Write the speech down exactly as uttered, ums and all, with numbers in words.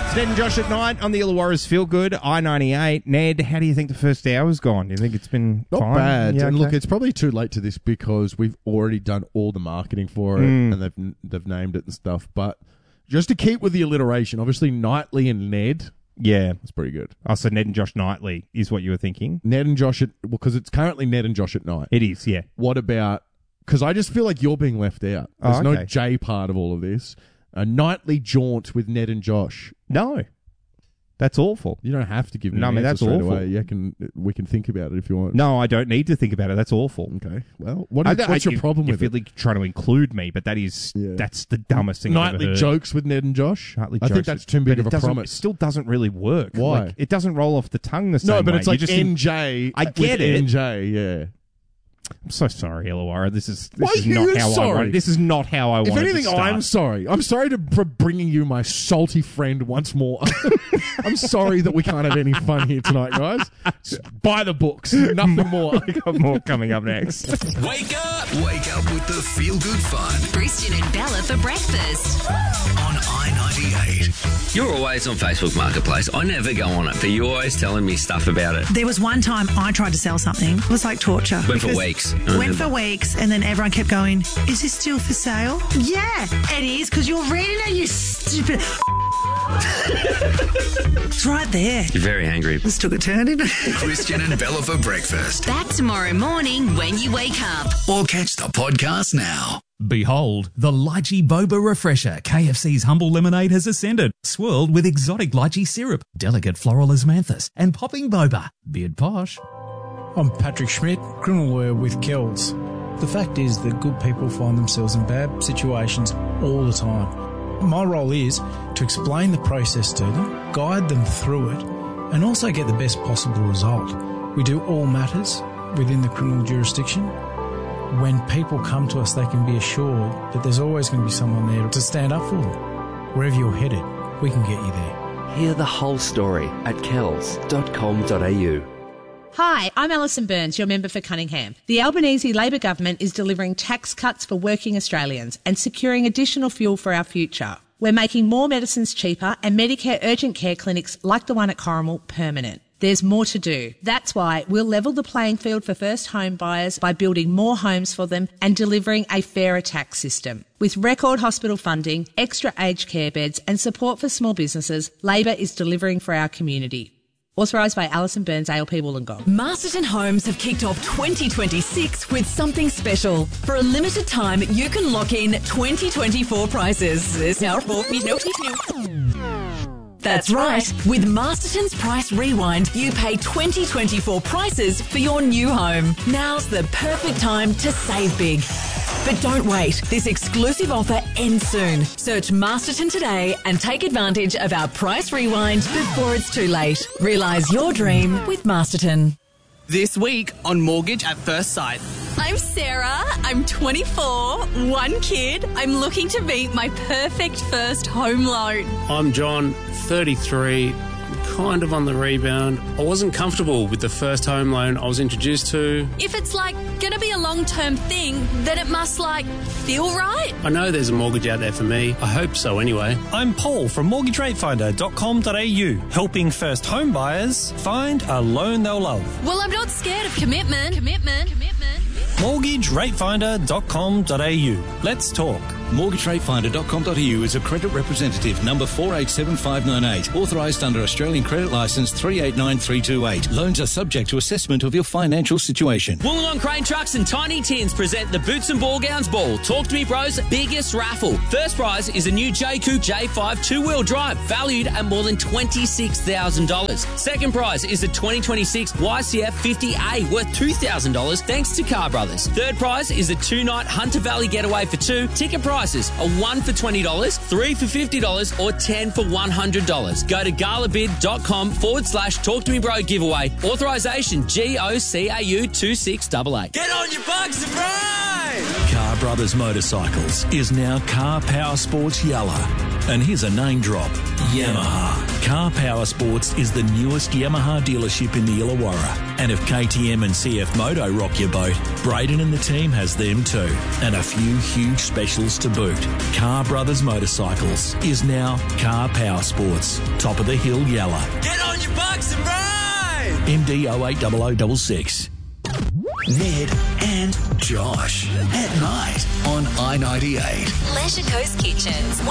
It's Ned and Josh at night on the Illawarra's Feel Good, I ninety-eight. Ned, how do you think the first hour's gone? Do you think it's been Not fine? bad. Yeah, and okay. look, it's probably too late to this because we've already done all the marketing for it Mm. and they've they've named it and stuff. But just to keep with the alliteration, obviously Knightley and Ned, Yeah. that's pretty good. Oh, so Ned and Josh Knightley is what you were thinking? Ned and Josh at, well, because it's currently Ned and Josh at night. It is, yeah. What about, because I just feel like you're being left out. Oh, There's okay. no J part of all of this. A nightly jaunt with Ned and Josh. No. That's awful. You don't have to give me No, I an mean, answer that's straight awful. away. You can, we can think about it if you want. No, I don't need to think about it. That's awful. Okay. Well, what I is, don't- what's I- your problem you, with you it? feel like trying to include me, but that is Yeah. that's the dumbest thing I've ever Nightly heard. jokes with Ned and Josh? Nightly I think jokes, that's too but big it of a doesn't- promise. It still doesn't really work. Why? Like, it doesn't roll off the tongue the same No, but way. it's like You just N J. I get with it. N J, yeah. I'm so sorry, Illawarra. This is this Why is are you not how I sorry? wanted. This is not how I If wanted anything, to start. I'm sorry. I'm sorry to, for bringing you my salty friend once more. I'm sorry that we can't have any fun here tonight, guys. Just buy the books, nothing more. We got more coming up next. Wake up! Wake up with the Feel Good Fun Christian and Bella for breakfast. on I ninety-eight. You're always on Facebook Marketplace. I never go on it, but you're always telling me stuff about it. There was one time I tried to sell something. It was like torture. Went for Because- weeks. Went for weeks, and then everyone kept going, is this still for sale? Yeah, it is, because you're reading it, you stupid... It's right there. You're very angry. This took a turn, didn't it? Christian and Bella for breakfast. Back tomorrow morning when you wake up. Or catch the podcast now. Behold, the Lychee Boba Refresher. K F C's humble lemonade has ascended, swirled with exotic lychee syrup, delicate floral osmanthus, and popping boba. Beard posh. I'm Patrick Schmidt, criminal lawyer with Kells. The fact is that good people find themselves in bad situations all the time. My role is to explain the process to them, guide them through it, and also get the best possible result. We do all matters within the criminal jurisdiction. When people come to us, they can be assured that there's always going to be someone there to stand up for them. Wherever you're headed, we can get you there. Hear the whole story at kells dot com dot a u. Hi, I'm Alison Burns, your member for Cunningham. The Albanese Labor government is delivering tax cuts for working Australians and securing additional fuel for our future. We're making more medicines cheaper and Medicare urgent care clinics like the one at Corrimal permanent. There's more to do. That's why we'll level the playing field for first home buyers by building more homes for them and delivering a fairer tax system. With record hospital funding, extra aged care beds and support for small businesses, Labor is delivering for our community. Authorised by Alison Burns, A L P Wollongong. Masterton Homes have kicked off twenty twenty-six with something special. For a limited time, you can lock in twenty twenty-four prices. There's no That's right. With Masterton's Price Rewind, you pay twenty twenty-four prices for your new home. Now's the perfect time to save big. But don't wait. This exclusive offer ends soon. Search Masterton today and take advantage of our Price Rewind before it's too late. Realise your dream with Masterton. This week on Mortgage at First Sight. I'm Sarah. I'm twenty-four, one kid. I'm looking to meet my perfect first home loan. I'm John, thirty-three, kind of on the rebound. I wasn't comfortable with the first home loan I was introduced to. If it's like going to be a long-term thing, then it must like feel right. I know there's a mortgage out there for me. I hope so anyway. I'm Paul from mortgage rate finder dot com dot a u, helping first home buyers find a loan they'll love. Well, I'm not scared of commitment. Commitment. Commitment. mortgage rate finder dot com dot a u. Let's talk. mortgage rate finder dot com dot a u is a credit representative number four eight seven five nine eight, authorised under Australian Credit Licence three eight nine three two eight. Loans are subject to assessment of your financial situation. Wollongong Crane Trucks and Tiny Tins present the Boots and Ball Gowns Ball. Talk to me, bros. Biggest raffle. First prize is a new J Coupe J five two-wheel drive, valued at more than twenty-six thousand dollars. Second prize is a twenty twenty-six Y C F fifty A worth two thousand dollars, thanks to Car Brothers. Third prize is a two-night Hunter Valley getaway for two. Ticket prices are one for twenty dollars, three for fifty dollars, or ten for one hundred dollars. Go to galabid.com forward slash talk to me bro giveaway. Authorisation G O C A U two six eight eight. Get on your bugs and ride! Car Brothers Motorcycles is now Car Power Sports Yalla. And here's a name drop, Yamaha. Car Power Sports is the newest Yamaha dealership in the Illawarra And if K T M and C F Moto rock your boat, Braden and the team has them too. And a few huge specials to boot. Car Brothers Motorcycles is now Car Power Sports. Top of the hill Yalla. Get on your bucks and ride! M D oh eight oh oh six six. Ned and Josh at night on I ninety-eight. Leisure Coast Kitchens.